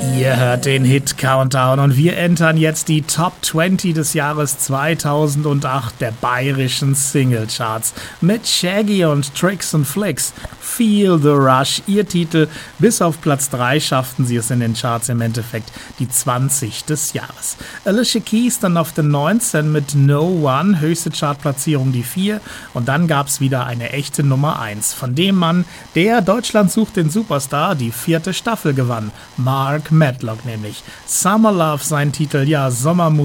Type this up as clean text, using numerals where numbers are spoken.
Ihr hört den Hit Countdown und wir entern jetzt die Top 20 des Jahres 2008 der bayerischen Singlecharts mit Shaggy und Tricks and Flicks. Feel the Rush, ihr Titel. Bis auf Platz 3 schafften sie es in den Charts im Endeffekt die 20 des Jahres. Alicia Keys dann auf den 19 mit No One, höchste Chartplatzierung die 4 und dann gab es wieder eine echte Nummer 1 von dem Mann, der Deutschland sucht den Superstar die 4. Staffel gewann. Mark Medlock nämlich. Summer Love sein Titel, ja, Sommermusik